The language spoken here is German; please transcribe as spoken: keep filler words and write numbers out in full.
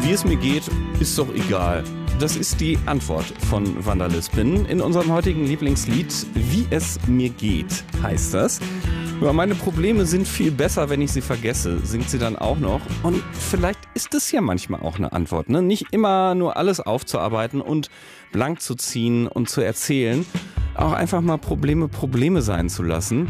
Wie es mir geht, ist doch egal. Das ist die Antwort von Wanda Lispin in unserem heutigen Lieblingslied. Wie es mir geht, heißt das. Ja, meine Probleme sind viel besser, wenn ich sie vergesse, singt sie dann auch noch. Und vielleicht ist es ja manchmal auch eine Antwort, ne? Nicht immer nur alles aufzuarbeiten und blank zu ziehen und zu erzählen. Auch einfach mal Probleme Probleme sein zu lassen.